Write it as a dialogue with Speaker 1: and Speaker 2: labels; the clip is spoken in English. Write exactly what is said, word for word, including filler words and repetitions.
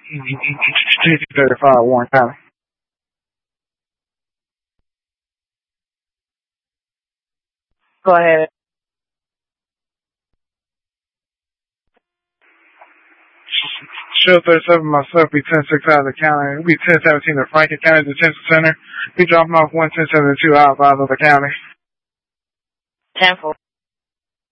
Speaker 1: T thirty-five, Warren County.
Speaker 2: Go ahead.
Speaker 1: Show thirty-seven, myself, be ten six out of the county. Be ten seventeen to Franklin County Detention Center. Be dropping off one ten seventy-two out of the county.
Speaker 2: ten four.